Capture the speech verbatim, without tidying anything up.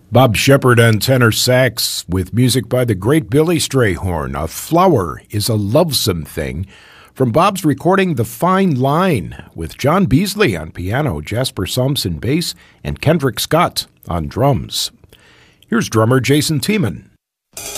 Bob Shepard on tenor sax with music by the great Billy Strayhorn. A Flower is a Lovesome Thing from Bob's recording The Fine Line with John Beasley on piano, Jasper Thompson bass, and Kendrick Scott on drums. Here's drummer Jason Tiemann.